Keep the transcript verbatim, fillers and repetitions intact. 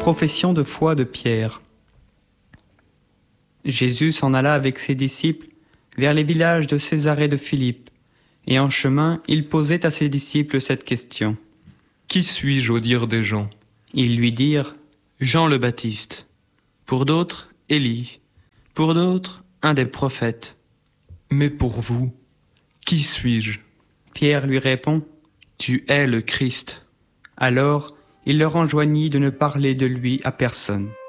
Profession de foi de Pierre. Jésus s'en alla avec ses disciples vers les villages de Césarée de Philippe, et en chemin, il posait à ses disciples cette question. Qui suis-je au dire des gens ? Ils lui dirent, Jean le Baptiste. Pour d'autres, Élie. Pour d'autres, un des prophètes. Mais pour vous, qui suis-je ? Pierre lui répond, Tu es le Christ. Alors, il leur enjoignit de ne parler de lui à personne.